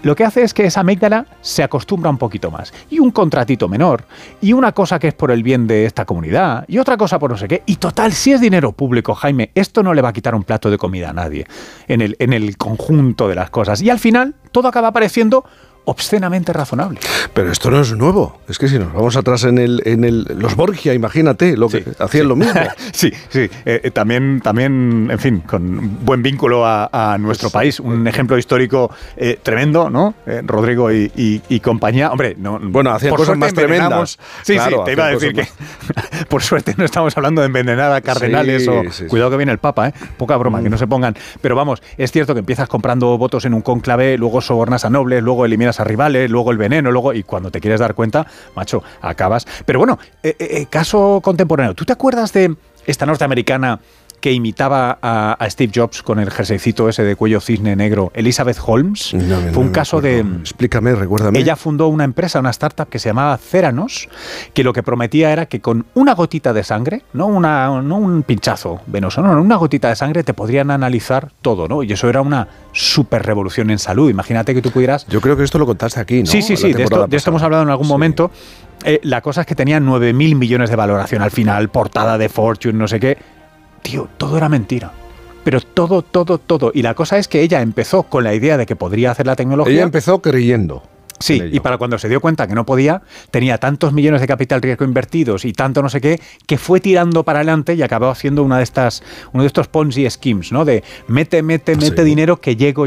lo que hace es que esa amígdala se acostumbra un poquito más. Y un contratito menor, y una cosa que es por el bien de esta comunidad, y otra cosa por no sé qué. Y total, si es dinero público, Jaime, esto no le va a quitar un plato de comida a nadie en el conjunto de las cosas. Y al final, todo acaba pareciendo obscenamente razonable. Pero esto no es nuevo. Es que si nos vamos atrás los Borgia, imagínate, lo que hacían lo mismo. Sí. También, en fin, con buen vínculo a nuestro país. Un ejemplo histórico tremendo, ¿no? Rodrigo y compañía. Hombre, no. Bueno, hacían cosas más tremendas. Sí, claro, te iba a decir que por suerte no estamos hablando de envenenar a cardenales cuidado que viene el Papa, poca broma, que no se pongan. Pero vamos, es cierto que empiezas comprando votos en un cónclave, luego sobornas a nobles, luego eliminas a rivales, luego el veneno, y cuando te quieres dar cuenta, macho, acabas. Pero bueno, caso contemporáneo. ¿Tú te acuerdas de esta norteamericana que imitaba a Steve Jobs con el jerseycito ese de cuello cisne negro, Elizabeth Holmes? Fue un caso de... Explícame, recuérdame. Ella fundó una empresa, una startup que se llamaba Theranos, que lo que prometía era que con una gotita de sangre, no un pinchazo venoso, una gotita de sangre te podrían analizar todo, ¿no? Y eso era una super revolución en salud. Imagínate que tú pudieras... Yo creo que esto lo contaste aquí, ¿no? Sí, de esto hemos hablado en algún momento. La cosa es que tenían 9.000 millones de valoración al final, portada de Fortune, no sé qué. Tío, todo era mentira. Pero todo. Y la cosa es que ella empezó con la idea de que podría hacer la tecnología. Ella empezó creyendo. Sí, y para cuando se dio cuenta que no podía, tenía tantos millones de capital riesgo invertidos y tanto no sé qué, que fue tirando para adelante y acabó haciendo uno de estos Ponzi schemes, ¿no? De mete dinero que llego,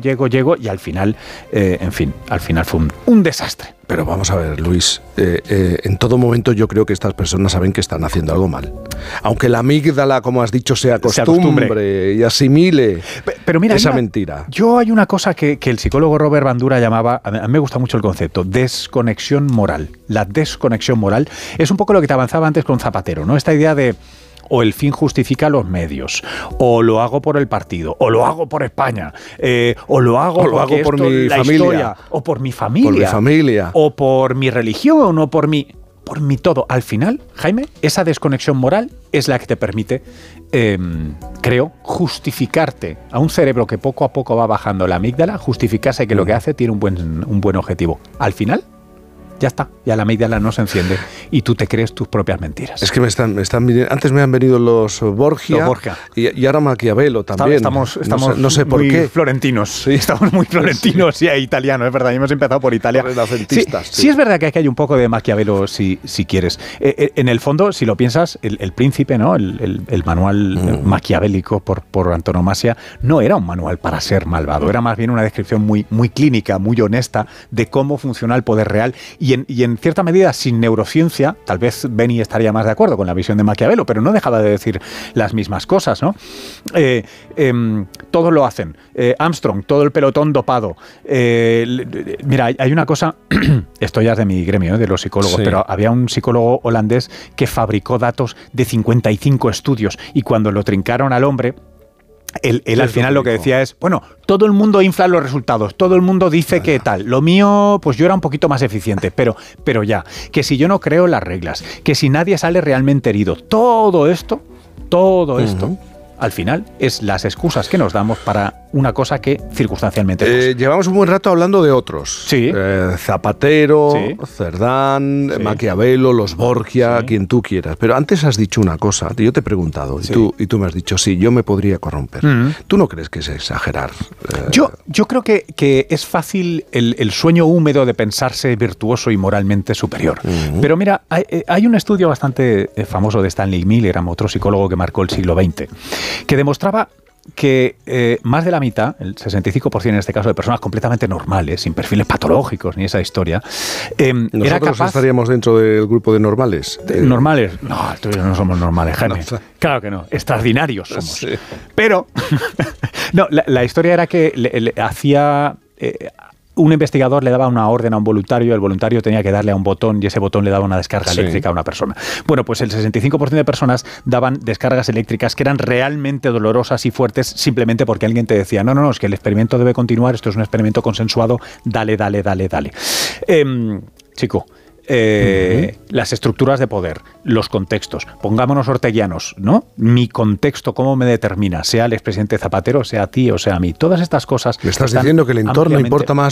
y al final, al final fue un desastre. Pero vamos a ver, Luis, en todo momento yo creo que estas personas saben que están haciendo algo mal. Aunque la amígdala, como has dicho, se acostumbre y asimile pero mira, esa mentira. Hay una cosa que el psicólogo Robert Bandura llamaba, a mí me gusta mucho el concepto, desconexión moral. La desconexión moral es un poco lo que te avanzaba antes con Zapatero, ¿no? Esta idea de o el fin justifica los medios, o lo hago por el partido, o lo hago por España, o lo hago por mi familia, historia, o por mi familia, o por mi religión, o por mi todo. Al final, Jaime, esa desconexión moral es la que te permite, creo, justificarte a un cerebro que poco a poco va bajando la amígdala, justificarse que lo que hace tiene un buen objetivo. Al final, ya está, ya la amígdala no se enciende y tú te crees tus propias mentiras. Es que antes me han venido los Borgia. Y ahora Maquiavelo también. Estamos no sé por qué. Florentinos. Sí. Estamos muy florentinos y italianos, es verdad. Y hemos empezado por Italia. Renacentistas. Sí, es verdad que aquí hay un poco de Maquiavelo, si quieres. En el fondo, si lo piensas, el Príncipe, ¿no? El manual maquiavélico por antonomasia, no era un manual para ser malvado. Era más bien una descripción muy, muy clínica, muy honesta de cómo funciona el poder real. Y en cierta medida, sin neurociencia, tal vez Benny estaría más de acuerdo con la visión de Maquiavelo, pero no dejaba de decir las mismas cosas, ¿no? Todos lo hacen. Armstrong, todo el pelotón dopado. Mira, hay una cosa, esto ya es de mi gremio, de los psicólogos, pero había un psicólogo holandés que fabricó datos de 55 estudios y cuando lo trincaron al hombre, Él al final lo que decía es, bueno, todo el mundo infla los resultados, todo el mundo dice que tal, lo mío, pues yo era un poquito más eficiente, pero ya, que si yo no creo las reglas, que si nadie sale realmente herido, todo esto, al final es las excusas que nos damos para una cosa que circunstancialmente llevamos un buen rato hablando de otros. Sí. Zapatero, Cerdán, Maquiavelo, los Borgia, quien tú quieras. Pero antes has dicho una cosa, yo te he preguntado, y tú me has dicho, sí, yo me podría corromper. ¿Tú no crees que es exagerar? Yo creo que es fácil el sueño húmedo de pensarse virtuoso y moralmente superior. Pero mira, hay un estudio bastante famoso de Stanley Milgram, otro psicólogo que marcó el siglo XX, que demostraba que más de la mitad, el 65% en este caso, de personas completamente normales, sin perfiles patológicos ni esa historia, ¿nosotros era capaz... estaríamos dentro del grupo de normales? ¿Normales? No, no somos normales, Jaime. No. Claro que no, extraordinarios somos. Sí. Pero, no, la historia era que le hacía... un investigador le daba una orden a un voluntario, el voluntario tenía que darle a un botón y ese botón le daba una descarga eléctrica a una persona. Bueno, pues el 65% de personas daban descargas eléctricas que eran realmente dolorosas y fuertes simplemente porque alguien te decía, no, es que el experimento debe continuar, esto es un experimento consensuado, dale. Chico, las estructuras de poder, los contextos, pongámonos orteguianos, ¿no? Mi contexto, ¿cómo me determina? Sea el expresidente Zapatero, sea a ti o sea a mí. Todas estas cosas... ¿Me estás diciendo que el entorno importa más